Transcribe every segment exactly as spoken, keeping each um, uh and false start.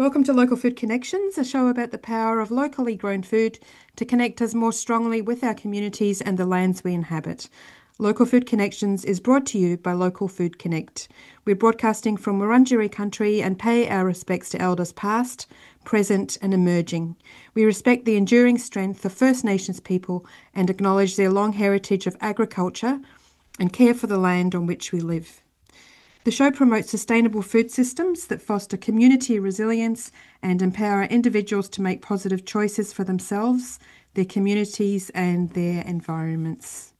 Welcome to Local Food Connections, a show about the power of locally grown food to connect us more strongly with our communities and the lands we inhabit. Local Food Connections is brought to you by Local Food Connect. We're broadcasting from Wurundjeri country and pay our respects to elders past, present and emerging. We respect the enduring strength of First Nations people and acknowledge their long heritage of agriculture and care for the land on which we live. The show promotes sustainable food systems that foster community resilience and empower individuals to make positive choices for themselves, their communities and their environments.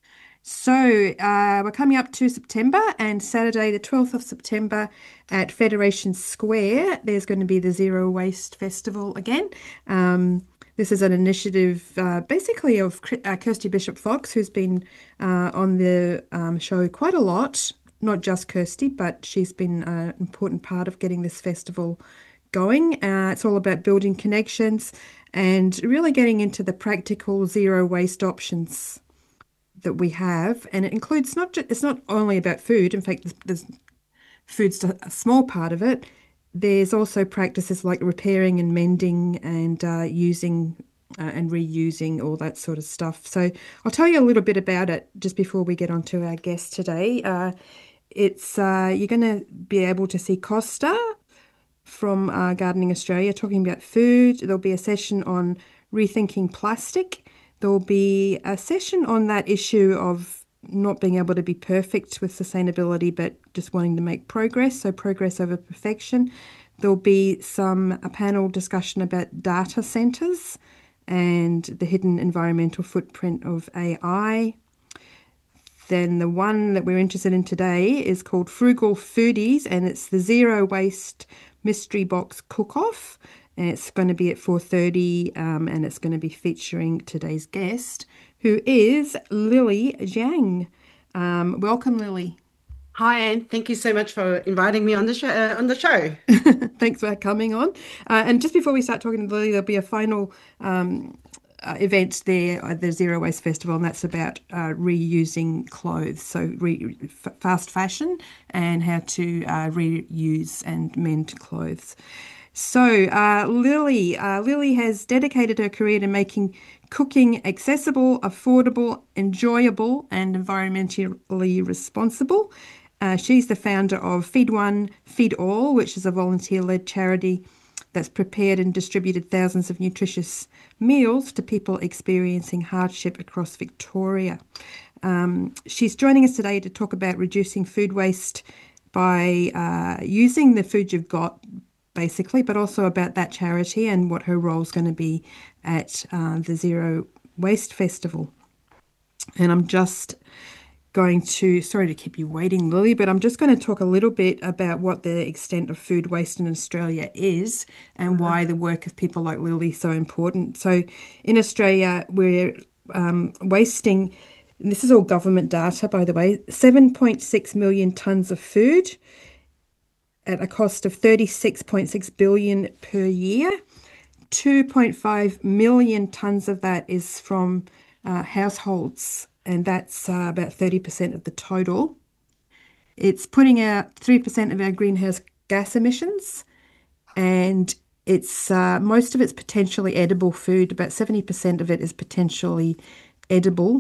So uh, we're coming up to September, and Saturday the twelfth of September at Federation Square, there's going to be the Zero Waste Festival again. Um, This is an initiative uh, basically of uh, Kirsty Bishop-Fox, who's been uh, on the um, show quite a lot. Not just Kirsty, but she's been an important part of getting this festival going. Uh, it's all about building connections and really getting into the practical zero waste options that we have. And it includes not just, it's not only about food. In fact, there's, there's food's a small part of it. There's also practices like repairing and mending and uh, using uh, and reusing, all that sort of stuff. So I'll tell you a little bit about it just before we get on to our guest today. Uh, it's uh, you're going to be able to see Costa from uh, Gardening Australia talking about food. There'll be a session on rethinking plastic. There'll be a session on that issue of not being able to be perfect with sustainability, but just wanting to make progress, so progress over perfection. There'll be some a panel discussion about data centres and the hidden environmental footprint of A I. Then the one that we're interested in today is called Frugal Foodies, and it's the Zero Waste Mystery Box Cook-Off. And it's going to be at four thirty, um, and it's going to be featuring today's guest, who is Lily Zhang. Um, welcome, Lily. Hi, Anne. Thank you so much for inviting me on the show. Uh, on the show. Thanks for coming on. Uh, and just before we start talking to Lily, there'll be a final um, uh, event there at the Zero Waste Festival, and that's about uh, reusing clothes, so re f fast fashion and how to uh, reuse and mend clothes. So uh, Lily, uh, Lily has dedicated her career to making cooking accessible, affordable, enjoyable, and environmentally responsible. Uh, she's the founder of Feed One, Feed All, which is a volunteer-led charity that's prepared and distributed thousands of nutritious meals to people experiencing hardship across Victoria. Um, she's joining us today to talk about reducing food waste by uh, using the food you've got, basically, but also about that charity and what her role is going to be at uh, the Zero Waste Festival. And I'm just going to, sorry to keep you waiting, Lily, but I'm just going to talk a little bit about what the extent of food waste in Australia is and why the work of people like Lily is so important. So in Australia, we're um, wasting, and this is all government data, by the way, seven point six million tonnes of food at a cost of thirty-six point six billion per year. two point five million tonnes of that is from uh, households, and that's uh, about thirty percent of the total. It's putting out three percent of our greenhouse gas emissions, and it's uh, most of it's potentially edible food. About seventy percent of it is potentially edible.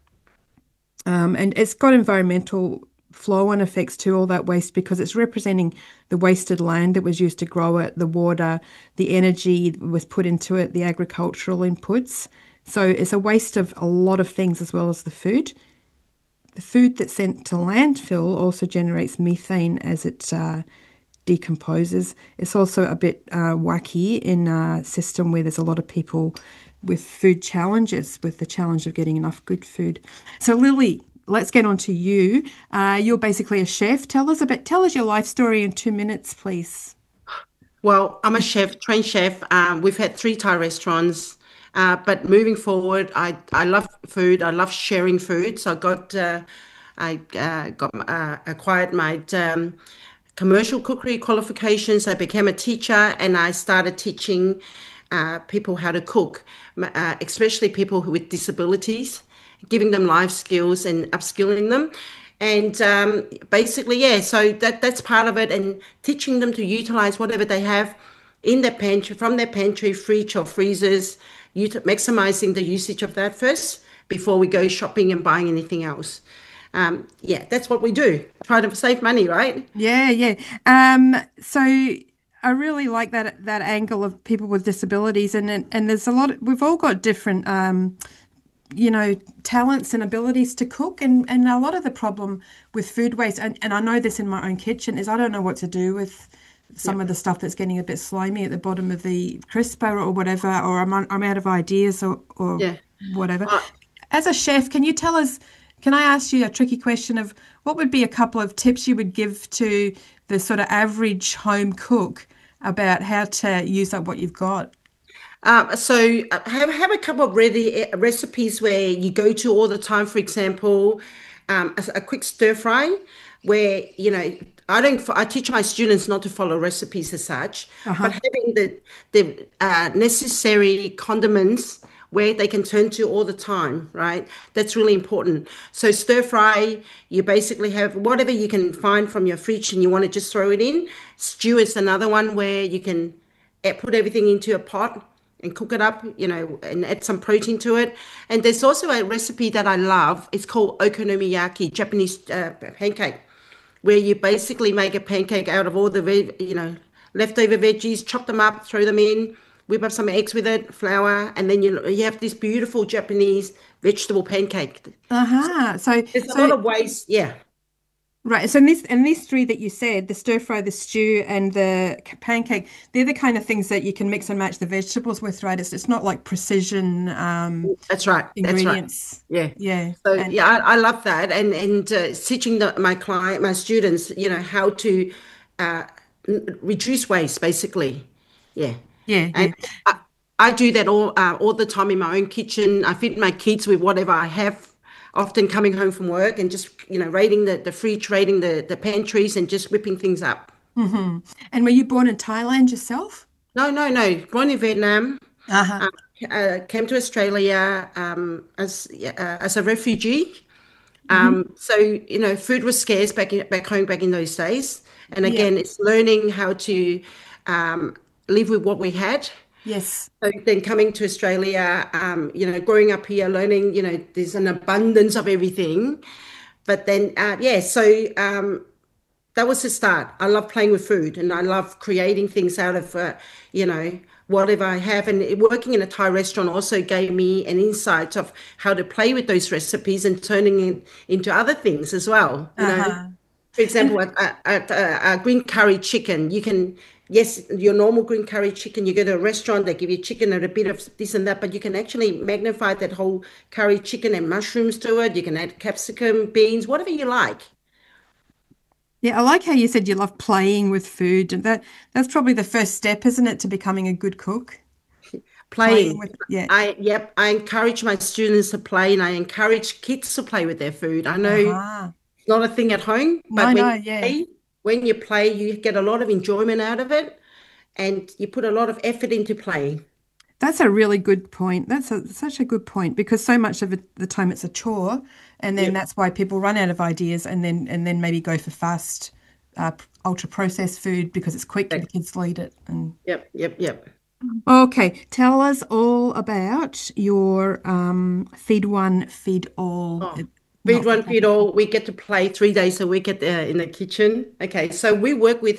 Um, and it's got environmental flow-on effects to all that waste because it's representing the wasted land that was used to grow it, the water, the energy that was put into it, the agricultural inputs. So it's a waste of a lot of things as well as the food. The food that's sent to landfill also generates methane as it uh, decomposes. It's also a bit uh, wacky in a system where there's a lot of people with food challenges, with the challenge of getting enough good food. So Lily, let's get on to you. Uh, you're basically a chef. Tell us about, tell us your life story in two minutes, please. Well, I'm a chef, trained chef. Um, we've had three Thai restaurants, uh, but moving forward, I I love food. I love sharing food. So I got uh, I uh, got uh, acquired my um, commercial cookery qualifications. I became a teacher, and I started teaching uh, people how to cook, uh, especially people who with disabilities, giving them life skills and upskilling them. And um, basically, yeah, so that that's part of it, and teaching them to utilize whatever they have in their pantry, from their pantry, fridge or freezers, you maximizing the usage of that first before we go shopping and buying anything else. Um, yeah, that's what we do. Try to save money, right? Yeah, yeah. Um, so I really like that that angle of people with disabilities, and and, and there's a lot. We've all got different, um, you know, talents and abilities to cook, and and a lot of the problem with food waste, and, and I know this in my own kitchen, is I don't know what to do with some Yep. of the stuff that's getting a bit slimy at the bottom of the crisper or whatever, or I'm on, I'm out of ideas or or Yeah. whatever. Uh, As a chef, can you tell us, can I ask you a tricky question of what would be a couple of tips you would give to the sort of average home cook about how to use up what you've got? Uh, so uh, have have a couple of ready uh, recipes where you go to all the time. For example, um, a, a quick stir fry, where you know I don't. I teach my students not to follow recipes as such, but Uh-huh. having the the uh, necessary condiments where they can turn to all the time, right? That's really important. So stir fry, you basically have whatever you can find from your fridge and you want to just throw it in. Stew is another one where you can eh, put everything into a pot and cook it up, you know, and add some protein to it. And there's also a recipe that I love. It's called okonomiyaki, Japanese uh, pancake, where you basically make a pancake out of all the, ve- you know, leftover veggies, chop them up, throw them in, whip up some eggs with it, flour, and then you you have this beautiful Japanese vegetable pancake. Uh-huh. So There's a lot so of ways, yeah. right. So in this and these three that you said, the stir fry, the stew, and the c- pancake, they're the kind of things that you can mix and match the vegetables with, right? It's it's not like precision um That's right. That's right. ingredients. Yeah. Yeah. So And yeah, I, I love that, and and uh, teaching the, my client, my students, you know, how to uh, n- reduce waste, basically. Yeah, yeah, and yeah. I, I do that all uh, all the time in my own kitchen. I feed my kids with whatever I have. Often coming home from work and just you know raiding the the fridge, raiding the the pantries, and just whipping things up. Hmm. And were you born in Thailand yourself? No, no, no. Born in Vietnam, Uh-huh. uh, uh, came to Australia um, as yeah, uh, as a refugee. Hmm. Um, so, you know, food was scarce back in, back home back in those days. And Yeah. again, it's learning how to um, live with what we had. Yes. So then coming to Australia, um, you know, growing up here, learning, you know, there's an abundance of everything. But then, uh, yeah, so um, that was the start. I love playing with food and I love creating things out of, uh, you know, whatever I have. And it- working in a Thai restaurant also gave me an insight of how to play with those recipes and turning it into other things as well. You know, Uh-huh. for And example, at, at, at uh, a green curry chicken, you can, yes, your normal green curry chicken, you go to a restaurant, they give you chicken and a bit of this and that, but you can actually magnify that whole curry chicken and mushrooms to it. You can add capsicum, beans, whatever you like. yeah, I like how you said you love playing with food, and that that's probably the first step, isn't it, to becoming a good cook? Playing Playing. with, yeah. I, yep, I encourage my students to play and I encourage kids to play with their food. I know it's Uh-huh. not a thing at home, No, but when no, you yeah. play, when you play, you get a lot of enjoyment out of it and you put a lot of effort into playing. That's a really good point. That's a, such a good point because so much of it, the time it's a chore, and then Yep, that's why people run out of ideas, and then and then maybe go for fast, uh, ultra processed food because it's quick and the kids will eat it. And yep, yep, yep. okay, tell us all about your um, feed one, feed all, Oh, uh, feed not for one, feed profit. all. We get to play three days a week at the, in the kitchen. Okay, so we work with